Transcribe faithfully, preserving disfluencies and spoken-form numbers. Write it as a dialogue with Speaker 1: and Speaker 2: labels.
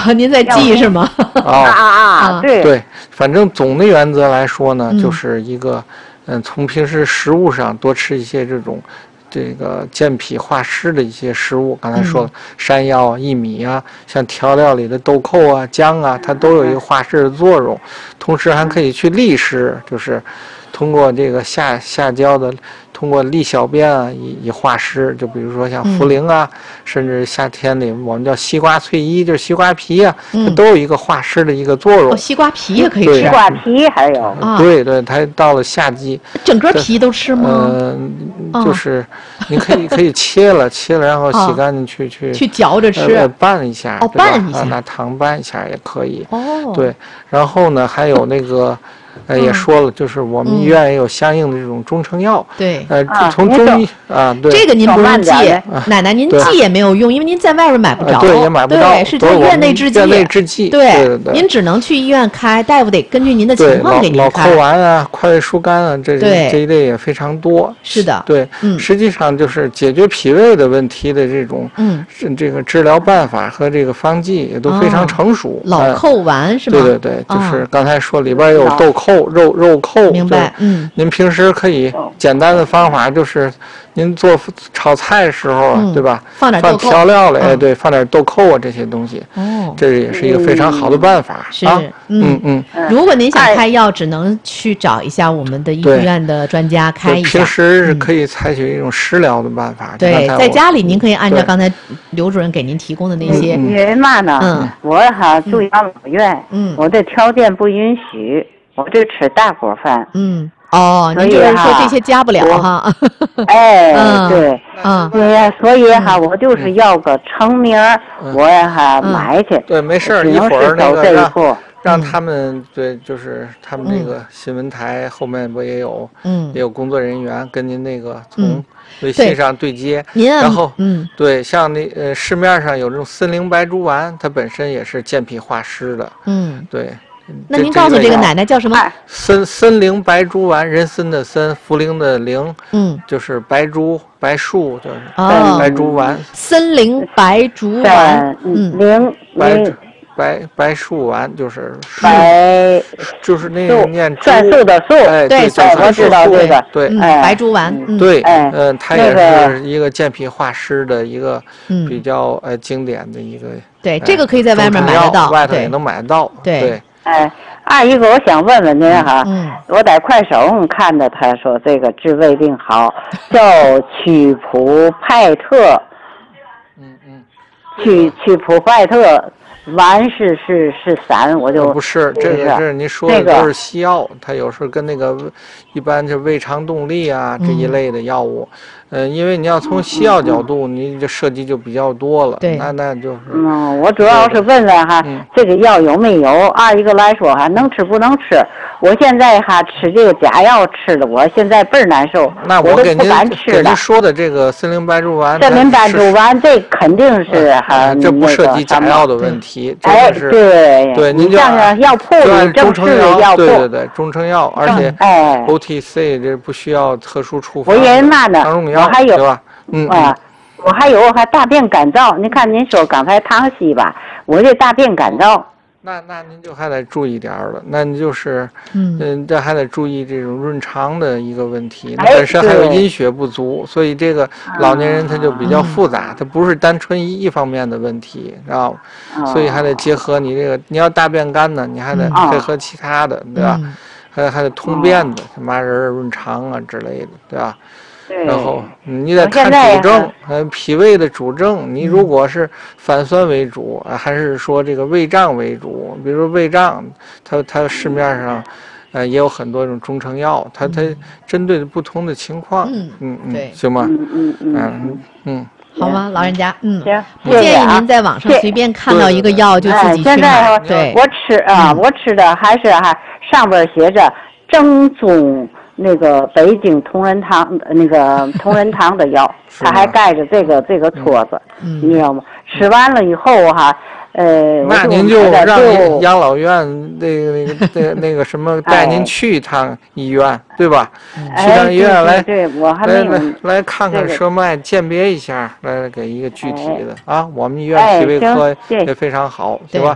Speaker 1: 您在记是吗？
Speaker 2: 啊
Speaker 3: 啊啊，对
Speaker 2: 对，反正总的原则来说呢，嗯、就是一个，嗯，从平时食物上多吃一些这种。这个健脾化湿的一些食物，刚才说了，嗯、山药啊、薏米啊，像调料里的豆蔻啊、姜啊，它都有一个化湿的作用，同时还可以去利湿，就是通过这个下下焦的，通过利小便啊，以以化湿。就比如说像茯苓啊，嗯、甚至夏天里我们叫西瓜翠衣，就是西瓜皮啊，嗯、它都有一个化湿的一个作用。
Speaker 1: 哦，西瓜皮也可以吃。
Speaker 3: 西瓜皮还有。
Speaker 1: 啊、
Speaker 2: 对对，它到了夏季，
Speaker 1: 整个皮都吃吗？
Speaker 2: 嗯、呃，就是你可以可以切了，切了然后洗干净去去
Speaker 1: 去嚼着吃，
Speaker 2: 呃，拌一下，
Speaker 1: 哦，拌一下，
Speaker 2: 拿糖拌一下也可以。
Speaker 1: 哦，
Speaker 2: 对，然后呢，还有那个。呃，也说了，就是我们医院也有相应的这种中成药。
Speaker 1: 对，
Speaker 2: 呃，从中医啊，对，
Speaker 1: 这个您不用记，奶奶您记也没有用，因为您在外边买不着，
Speaker 2: 对，也买不到，
Speaker 1: 对，是在院内制剂。
Speaker 2: 院内制剂，对对，
Speaker 1: 您只能去医院开，大夫得根据您的情况给您开。
Speaker 2: 老蔻丸啊，快胃疏肝啊，这这一类也非常多。
Speaker 1: 是的，
Speaker 2: 对，实际上就是解决脾胃的问题的这种，嗯，这个治疗办法和这个方剂也都非常成熟。
Speaker 1: 老蔻丸是吗？
Speaker 2: 对对对，就是刚才说里边有豆蔻、肉肉蔻。
Speaker 1: 明白，嗯，
Speaker 2: 您平时可以简单的方法就是，您做炒菜的时候，
Speaker 1: 嗯、
Speaker 2: 对吧？
Speaker 1: 放点
Speaker 2: 放调料了，哎，对，放点豆蔻啊这些东西，
Speaker 1: 哦，
Speaker 2: 这也是一个非常好的办法。
Speaker 1: 是，
Speaker 2: 啊、
Speaker 1: 嗯
Speaker 2: 嗯。
Speaker 1: 如果您想开药，只能去找一下我们的医院的专家开一下。
Speaker 2: 平时可以采取一种食疗的办法。
Speaker 1: 对，在家里您可以按照刚才刘主任给您提供的那些。
Speaker 3: 因为嘛呢？嗯，我哈住养老院，嗯，我的条件不允许。我就吃大锅饭，
Speaker 1: 嗯，哦，您就是说这些加不了哈？
Speaker 3: 哎，
Speaker 1: 嗯、
Speaker 3: 对，
Speaker 1: 嗯，
Speaker 3: 对呀，所以哈，我就是要个成名，
Speaker 2: 嗯、
Speaker 3: 我呀哈买去。
Speaker 2: 对，没事儿，一会儿那个让让他们对，就是他们那个新闻台后面不也有，嗯，也有工作人员跟您那个从微信上对接，
Speaker 1: 您
Speaker 2: 然后，
Speaker 1: 嗯，
Speaker 2: 对，像那呃市面上有这种森林白术丸，它本身也是健脾化湿的，
Speaker 1: 嗯，
Speaker 2: 对。
Speaker 1: 那您告诉这个奶奶叫什么？
Speaker 2: 森森林白术丸，人参的参，茯苓的苓，
Speaker 1: 嗯，
Speaker 2: 就是白术白术，就是
Speaker 1: 哦，
Speaker 2: 白术丸。
Speaker 1: 森林白术丸，
Speaker 3: 嗯，苓
Speaker 2: 白白白术丸就是
Speaker 3: 白，
Speaker 2: 就是那个念
Speaker 3: 算数的数，
Speaker 2: 哎，
Speaker 1: 对，
Speaker 3: 我知道这个，
Speaker 2: 对，
Speaker 1: 白术丸，
Speaker 2: 对，嗯，它也是一个健脾化湿的一个比较呃经典的一个。
Speaker 1: 对，这个可以在外面买得到，
Speaker 2: 外头也能买得到。对，
Speaker 3: 哎，二姨个，我想问问您哈，
Speaker 1: 嗯，
Speaker 3: 我在快手上看的，他说这个治胃病好，叫曲普派特，
Speaker 2: 嗯嗯，
Speaker 3: 曲曲普派特。丸是是是散，我就
Speaker 2: 不是这个是您说的都是西药，它有时候跟那个一般就胃肠动力啊这一类的药物，嗯，因为你要从西药角度，你就涉及就比较多了。
Speaker 1: 对，
Speaker 2: 那那就是。
Speaker 3: 嗯，我主要是问问哈，这个药有没有？二一个来说哈，能吃不能吃？我现在哈吃这个假药吃的，我现在倍儿难受，
Speaker 2: 那
Speaker 3: 我都
Speaker 2: 给您
Speaker 3: 不敢吃
Speaker 2: 给您说的这个森林白术丸，
Speaker 3: 森林白术丸这肯定是哈，
Speaker 2: 这不涉及假药的问题。
Speaker 3: 哎，
Speaker 2: 对对，您就
Speaker 3: 像药铺里正式的药铺，
Speaker 2: 对对对，中成药，而且
Speaker 3: 哎
Speaker 2: O T C 这不需要特殊处方。
Speaker 3: 我因为嘛呢，我还有
Speaker 2: 对吧？嗯
Speaker 3: 啊，我还有还大便干燥。您看您说刚才糖稀吧，我这大便干燥。
Speaker 2: 那那您就还得注意点了，那你就是
Speaker 1: 嗯
Speaker 2: 嗯，这还得注意这种润肠的一个问题。
Speaker 3: 哎、
Speaker 2: 本身还有阴血不足，所以这个老年人他就比较复杂，它、嗯、不是单纯一一方面的问题，知道吗？
Speaker 3: 哦、
Speaker 2: 所以还得结合你这个，你要大便干呢，你还得配合其他的，
Speaker 3: 嗯、
Speaker 2: 对吧？还还得通便的，什么人润肠啊之类的，对吧？然后你得看主症，呃，脾胃的主症，你如果是反酸为主，啊，还是说这个胃胀为主？比如胃胀，它它市面上，呃，也有很多种中成药，它它针对不同的情况，
Speaker 1: 嗯
Speaker 2: 嗯嗯，
Speaker 1: 对，
Speaker 2: 行吗？
Speaker 3: 嗯嗯
Speaker 2: 嗯嗯，
Speaker 1: 好吗，老人家，嗯，
Speaker 3: 行，
Speaker 1: 不建议您在网上随便看到一个药就自己去买。对，
Speaker 3: 我吃啊，我吃的还是哈上边写着正宗。那个北京同仁堂那个同仁堂的药，它还盖着这个这个戳子，
Speaker 1: 嗯、
Speaker 3: 你知道吗？吃完了以后哈，呃，
Speaker 2: 那您就让养老院那个那个那那个什么带您去一趟医院，对吧？
Speaker 3: 哎、
Speaker 2: 去趟医院来，
Speaker 3: 对，我还
Speaker 2: 来来来看看舌脉，鉴别一下，来给一个具体的啊。我们医院脾胃科也非常好，对吧？